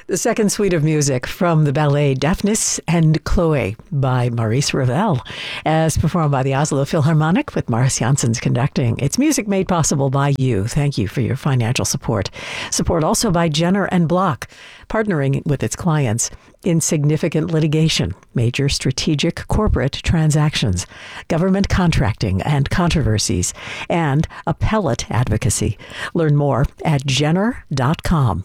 The second suite of music from the ballet Daphnis and Chloe by Maurice Ravel, as performed by the Oslo Philharmonic with Mars Janssens conducting. It's music made possible by you. Thank you for your financial support. Support also by Jenner and Block, partnering with its clients in significant litigation, major strategic corporate transactions, government contracting and controversies, and appellate advocacy. Learn more at jenner.com.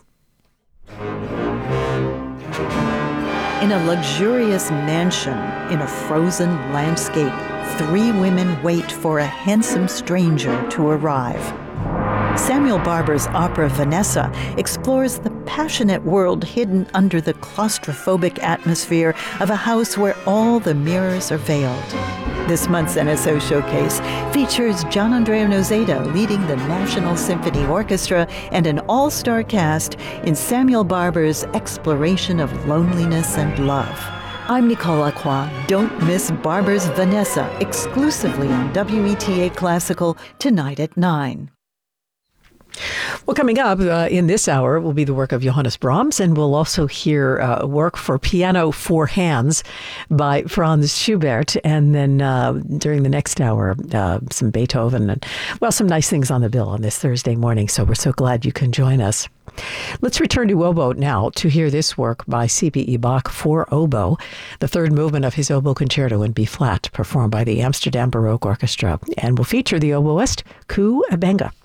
In a luxurious mansion in a frozen landscape, 3 women wait for a handsome stranger to arrive. Samuel Barber's opera Vanessa explores the passionate world hidden under the claustrophobic atmosphere of a house where all the mirrors are veiled. This month's NSO Showcase features Gian Andrea Nozeda leading the National Symphony Orchestra and an all-star cast in Samuel Barber's exploration of loneliness and love. I'm Nicole Lacroix. Don't miss Barber's Vanessa exclusively on WETA Classical tonight at 9. Well, coming up in this hour will be the work of Johannes Brahms, and we'll also hear work for piano 4 hands by Franz Schubert. And then during the next hour, some Beethoven and, well, some nice things on the bill on this Thursday morning. So we're so glad you can join us. Let's return to oboe now to hear this work by C.P.E. Bach for oboe, the third movement of his oboe concerto in B-flat, performed by the Amsterdam Baroque Orchestra, and will feature the oboist Ku Abenga.